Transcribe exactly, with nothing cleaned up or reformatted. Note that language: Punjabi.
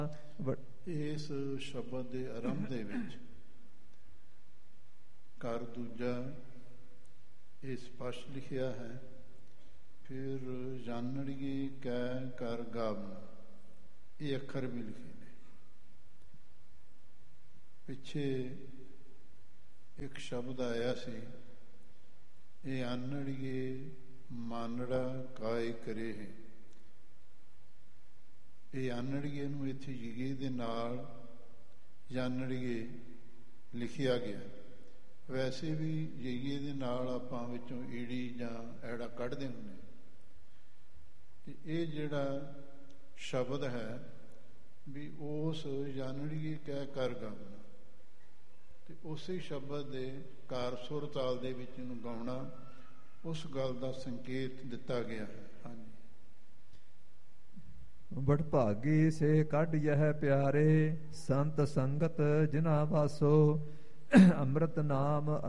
ਇਸ ਸ਼ਬਦ ਦੇ ਆਰੰਭ ਦੇ ਵਿੱਚ ਕਰ ਦੂਜਾ ਇਹ ਸਪਸ਼ਟ ਲਿਖਿਆ ਹੈ, ਫਿਰ ਜਾਣੜੀਏ ਕੈ ਕਰ ਗਾਵਨ, ਇਹ ਅੱਖਰ ਵੀ ਲਿਖੇ ਨੇ। ਪਿੱਛੇ ਇੱਕ ਸ਼ਬਦ ਆਇਆ ਸੀ, ਇਹ ਆਨੜੀਏ ਮਾਨੜਾ ਕਾਇ ਕਰੇ ਹੈ। ਇਹ ਆਨੜੀਏ ਨੂੰ ਇੱਥੇ ਯੀਗੇ ਦੇ ਨਾਲ ਜਾਨੜੀਏ ਲਿਖਿਆ ਗਿਆ। ਵੈਸੇ ਵੀ ਯੀਗੇ ਦੇ ਨਾਲ ਆਪਾਂ ਵਿੱਚੋਂ ਈੜੀ ਜਾਂ ਐੜਾ ਕੱਢਦੇ ਹੁੰਦੇ। ਤੇ ਇਹ ਜਿਹੜਾ ਸ਼ਬਦ ਹੈ ਵੀ ਉਸ ਜਾਨੜੀਏ ਕਹਿ ਕਰ ਗਾਉਣਾ, ਤੇ ਉਸੇ ਸ਼ਬਦ ਦੇ ਕਾਰ ਸੁਰ ਤਾਲ ਦੇ ਵਿੱਚ ਇਹਨੂੰ ਗਾਉਣਾ, ਉਸ ਗੱਲ ਦਾ ਸੰਕੇਤ ਦਿੱਤਾ ਗਿਆ ਹੈ। ਹਾਂਜੀ। ਬੜ ਭਾਗੀ ਸੇ ਕੱਢ ਯਹ ਪਿਆਰੇ, ਸੰਤ ਸੰਗਤ ਜਿਨਾ ਵਾਸੋ, ਅੰਮ੍ਰਿਤ ਨਾਮ